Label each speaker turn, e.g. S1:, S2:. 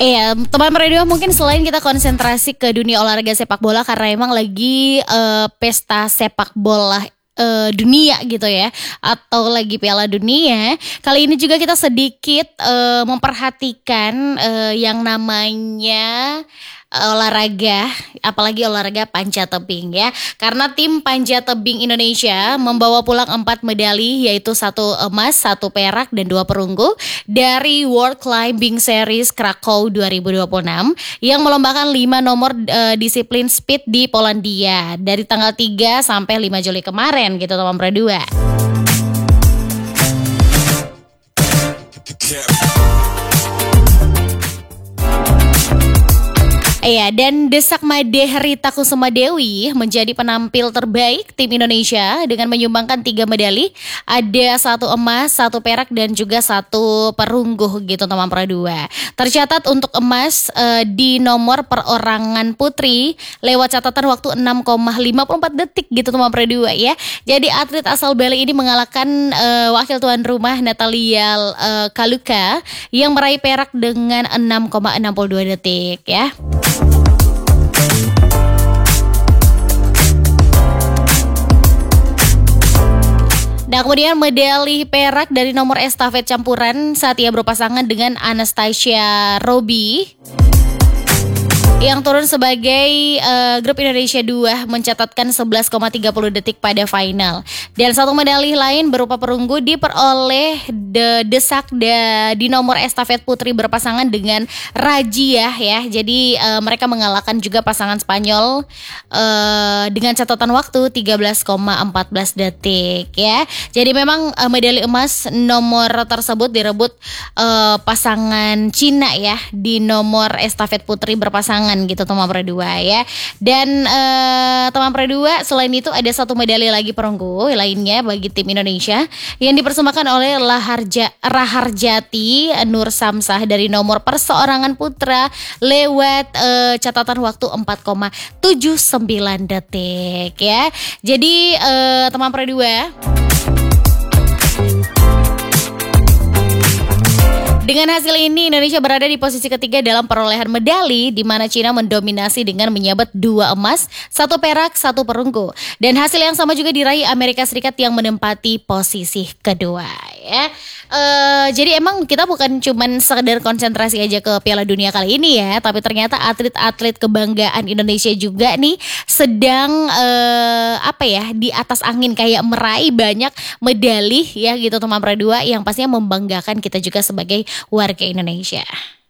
S1: Iya, teman radio mungkin selain kita konsentrasi ke dunia olahraga sepak bola karena emang lagi pesta sepak bola dunia gitu ya, atau lagi Piala Dunia. Kali ini juga kita sedikit memperhatikan yang namanya olahraga, apalagi olahraga panjat tebing ya. Karena tim panjat tebing Indonesia membawa pulang 4 medali, yaitu 1 emas, 1 perak dan 2 perunggu dari World Climbing Series Krakow 2026 yang melombakan 5 nomor disiplin speed di Polandia dari tanggal 3 sampai 5 Juli kemarin gitu teman Pro 2. Iya, dan Desak Made Rita Kusuma Dewi menjadi penampil terbaik tim Indonesia dengan menyumbangkan 3 medali. Ada 1 emas, 1 perak dan juga 1 perunggu gitu teman Pro 2. Tercatat untuk emas di nomor perorangan putri lewat catatan waktu 6,54 detik gitu teman Pro 2 ya. Jadi atlet asal Bali ini mengalahkan wakil tuan rumah Natalia Kaluka yang meraih perak dengan 6,62 detik ya. Nah, kemudian medali perak dari nomor estafet campuran saat ia berpasangan dengan Anastasia Robi yang turun sebagai grup Indonesia 2 mencatatkan 11,30 detik pada final. Dan 1 medali lain berupa perunggu diperoleh Desak di nomor estafet putri berpasangan dengan Rajia ya. Jadi mereka mengalahkan juga pasangan Spanyol dengan catatan waktu 13,14 detik ya. Jadi memang medali emas nomor tersebut direbut pasangan Cina ya di nomor estafet putri berpasangan gitu teman Pro 2 ya. Dan teman Pro 2 selain itu ada 1 medali lagi perunggu lainnya bagi tim Indonesia yang dipersembahkan oleh Raharjati Nur Samsah dari nomor perseorangan putra lewat catatan waktu 4,79 detik ya. Jadi teman Pro 2, dengan hasil ini Indonesia berada di posisi ketiga dalam perolehan medali, di mana Cina mendominasi dengan menyabet 2 emas, 1 perak, 1 perunggu. Dan hasil yang sama juga diraih Amerika Serikat yang menempati posisi kedua ya. Jadi emang kita bukan cuman sekedar konsentrasi aja ke Piala Dunia kali ini ya, tapi ternyata atlet-atlet kebanggaan Indonesia juga nih sedang di atas angin kayak meraih banyak medali ya gitu teman Pro 2 yang pastinya membanggakan kita juga sebagai warga Indonesia.